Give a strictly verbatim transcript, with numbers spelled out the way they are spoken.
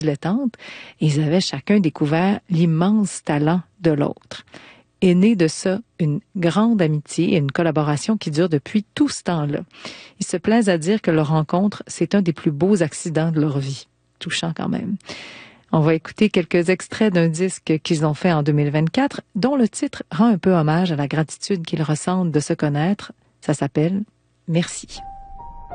dilettantes. Et ils avaient chacun découvert l'immense talent de l'autre. Est née de ça une grande amitié et une collaboration qui dure depuis tout ce temps-là. Ils se plaisent à dire que leur rencontre, c'est un des plus beaux accidents de leur vie. Touchant quand même. On va écouter quelques extraits d'un disque qu'ils ont fait en deux mille vingt-quatre, dont le titre rend un peu hommage à la gratitude qu'ils ressentent de se connaître. Ça s'appelle « Merci ».